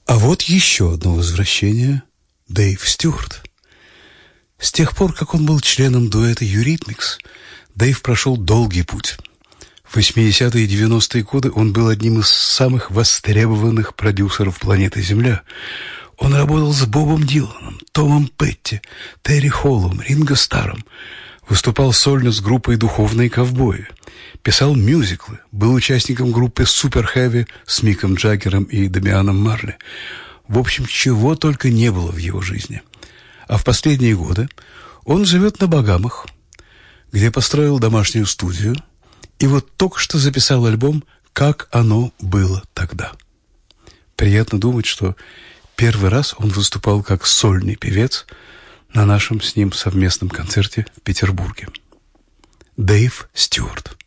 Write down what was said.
А вот еще одно возвращение – Дэйв Стюарт. С тех пор, как он был членом дуэта «Юритмикс», Дэйв прошел долгий путь. В 80-е и 90-е годы он был одним из самых востребованных продюсеров планеты Земля. Он работал с Бобом Диланом, Томом Петти, Терри Холлом, Ринго Старром, выступал сольно с группой «Духовные ковбои», писал мюзиклы, был участником группы «Супер Хэви» с Миком Джаггером и Дамианом Марли. В общем, чего только не было в его жизни. А в последние годы он живет на Багамах, где построил домашнюю студию, и вот только что записал альбом «Как оно было тогда». Приятно думать, что первый раз он выступал как сольный певец на нашем с ним совместном концерте в Петербурге. Дэйв Стюарт.